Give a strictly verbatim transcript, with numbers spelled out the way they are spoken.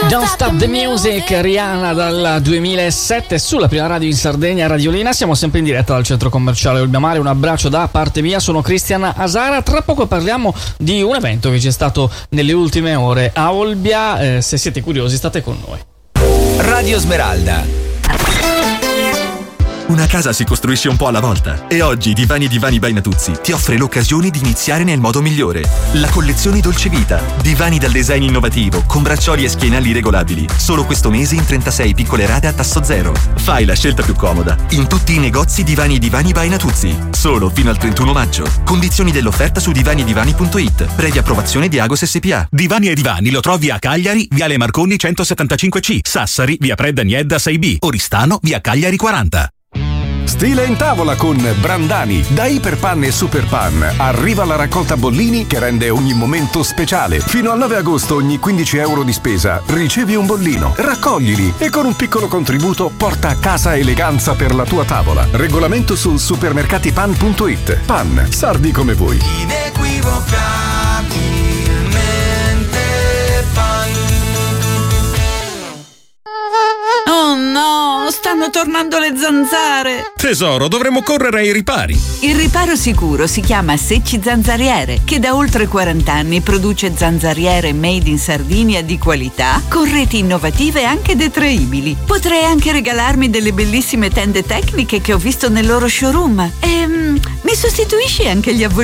Don't Stop the Music, Rihanna dal duemilasette sulla prima radio in Sardegna, Radiolina. Siamo sempre in diretta dal centro commerciale Olbia-Mare. Un abbraccio da parte mia, sono Cristian Asara. Tra poco parliamo di un evento che c'è stato nelle ultime ore a Olbia. Eh, se siete curiosi, state con noi. Radio Smeralda. Una casa si costruisce un po' alla volta e oggi Divani e Divani by Natuzzi ti offre l'occasione di iniziare nel modo migliore. La collezione Dolce Vita, divani dal design innovativo con braccioli e schienali regolabili. Solo questo mese in trentasei piccole rate a tasso zero. Fai la scelta più comoda in tutti i negozi Divani e Divani by Natuzzi. Solo fino al trentuno maggio. Condizioni dell'offerta su divani e divani punto it. Previa approvazione di Agos S P A. Divani e Divani lo trovi a Cagliari, Viale Marconi centosettantacinque C, Sassari, via Predda Niedda sei B, Oristano, via Cagliari quaranta. Stile in tavola con Brandani. Da Iperpan e Superpan arriva la raccolta bollini che rende ogni momento speciale. Fino al nove agosto ogni quindici euro di spesa ricevi un bollino. Raccoglili e con un piccolo contributo porta a casa eleganza per la tua tavola. Regolamento su supermercatipan punto it. Pan, sardi come voi. Oh no, stanno tornando le zanzare. Tesoro, dovremmo correre ai ripari. Il riparo sicuro si chiama Secci Zanzariere, che da oltre quaranta anni produce zanzariere made in Sardinia di qualità, con reti innovative e anche detraibili. Potrei anche regalarmi delle bellissime tende tecniche che ho visto nel loro showroom. E mm, mi sostituisci anche gli avvoltoi?